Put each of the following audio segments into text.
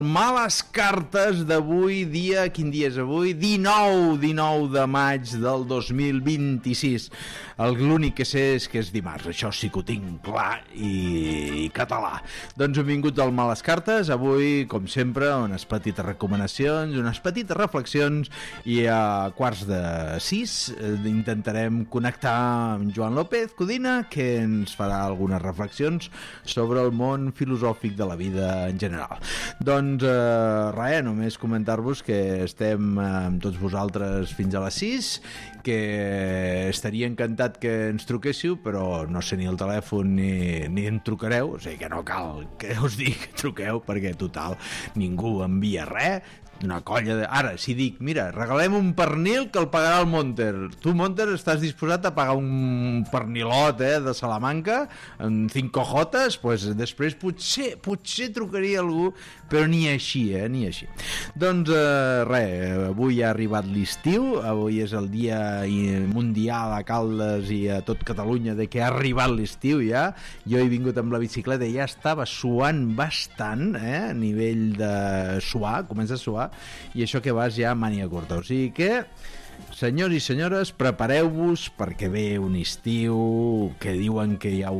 Males cartes d'avui, quin dia és avui? 19 de maig del 2026. L'únic que sé és que és dimarts, això sí que ho tinc clar i català. Doncs hem vingut al Males Cartes, avui, com sempre, unes petites recomanacions, unes petites reflexions, i a 5:45 intentarem connectar amb Joan López Codina, que ens farà algunes reflexions sobre el món filosòfic de la vida en general. Doncs res, només comentar-vos que estem amb tots vosaltres fins a les 6, que estaria encantat que ens truquéssiu, però no sé ni el telèfon ni em trucareu, o sigui que no cal que us digui que truqueu, perquè total ningú envia res. Una colla de... Ara, si dic, mira, regalem un pernil que el pagarà el Monter. Tu, Monter, estàs disposat a pagar un pernilot de Salamanca amb 5 cojotes? Pues després potser trucaria algú, però ni així, ni així. Doncs res, avui ha arribat l'estiu, avui és el dia mundial a Caldes i a tot Catalunya de que ha arribat l'estiu ja. Jo he vingut amb la bicicleta i ja estava suant bastant, a nivell de suar, comença a suar, i això que vas ja a màniga curta. O sigui que, senyors i senyores, prepareu-vos perquè ve un estiu que diuen que hi ha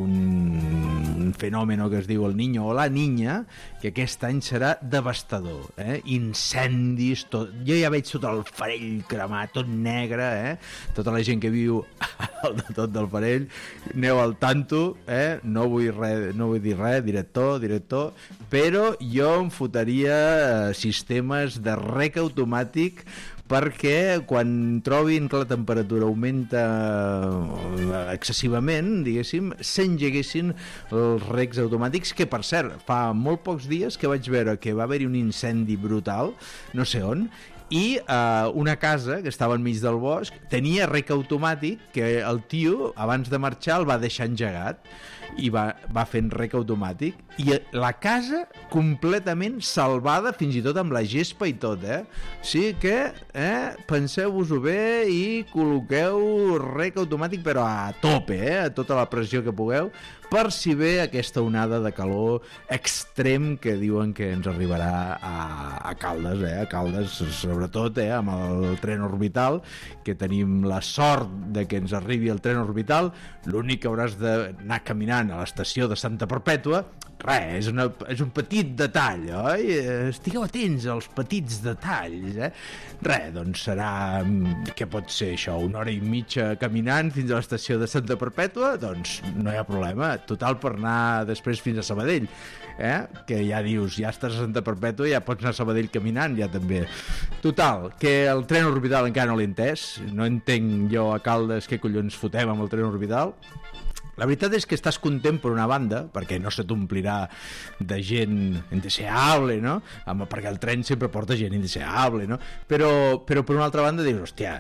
un fenomen que es diu el Niño o la Niña, que aquest any serà devastador, incendis, tot. Jo ja veig tot el Farell cremat, tot negre, tota la gent que viu de tot del Farell, aneu al tanto, no vull dir res, director, però jo em fotria sistemes de rec automàtic, perquè quan trobin que la temperatura augmenta excessivament, diguéssim, s'engeguessin els recs automàtics, que per cert, fa molt pocs dies que vaig veure que va haver-hi un incendi brutal, no sé on, i una casa que estava enmig del bosc tenia rec automàtic, que el tio abans de marxar el va deixar engegat i va fent rec automàtic, i la casa completament salvada, fins i tot amb la gespa i tot, sí que penseu-vos-ho bé i col·loqueu rec automàtic però a tope, a tota la pressió que pugueu, per si ve aquesta onada de calor extrem que diuen que ens arribarà a Caldes, a Caldes sobretot, amb el tren orbital, que tenim la sort de que ens arribi el tren orbital. L'únic que hauràs d'anar caminant a l'estació de Santa Perpètua, res, és un petit detall, oi? Estigueu atents als petits detalls, Res, doncs serà, què pot ser això, 1 hora i mitja caminant fins a l'estació de Santa Perpètua? Doncs no hi ha problema, total, per anar després fins a Sabadell, que ja dius, ja estàs a Santa Perpètua, ja pots anar a Sabadell caminant, ja també. Total, que el tren orbital encara no l'he entès, no entenc jo a Caldes què collons fotem amb el tren orbital. La veritat és que estàs content per una banda, perquè no se t'omplirà de gent indeseable, no? Perquè el tren sempre porta gent indeseable, no? Però per una altra banda dius, hòstia,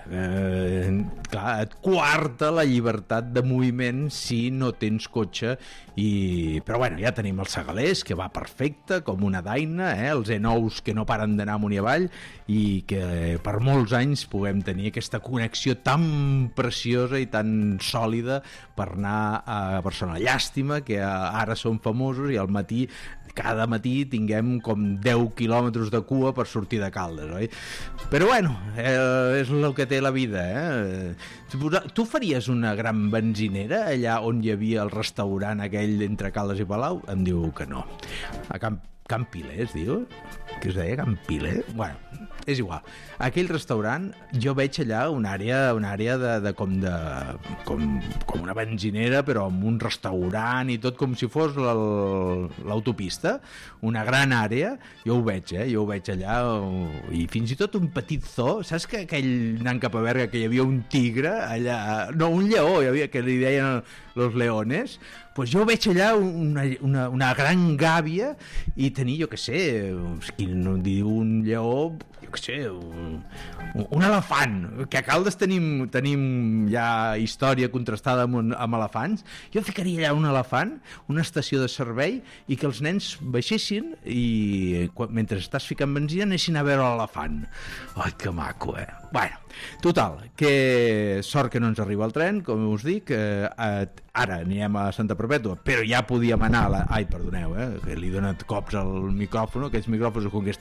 clar, et coarta la llibertat de moviment si no tens cotxe, però bueno, ja tenim els Segalers, que va perfecte, com una daina, els E9s que no paren d'anar amunt i avall, i que per molts anys puguem tenir aquesta connexió tan preciosa i tan sòlida per anar a Barcelona. Llàstima que ara som famosos i al matí, cada matí, tinguem com 10 quilòmetres de cua per sortir de Caldes, oi? Però bueno, és el que té la vida, Tu faries una gran benzinera allà on hi havia el restaurant aquell entre Caldes i Palau? Em diu que no. A Can Piler, es diu? Que es deia Can Piler? Bueno, és igual. Aquell restaurant, jo veig allà una àrea de com una benzinera, però amb un restaurant i tot, com si fos l'autopista, una gran àrea. Jo ho veig allà, i fins i tot un petit zoo. Saps que aquell anant cap a Berga que hi havia un tigre allà, no, un lleó, hi havia, que li deien los leones? Pues jo veig allà una gran gàbia i tenir, jo què sé, qui no diu un lleó, jo què sé, un elefant, que a Caldes tenim ja història contrastada amb elefants. Jo ficaria allà un elefant, una estació de servei, i que els nens baixessin i mentre estàs ficant benzina anessin a veure l'elefant. Ai, que maco, Bueno, total, que sort que no ens arriba el tren, com us dic. ara anirem a Santa Perpètua, però ja podíem anar ai, perdoneu, que li he donat cops al micròfon, aquests micròfons com que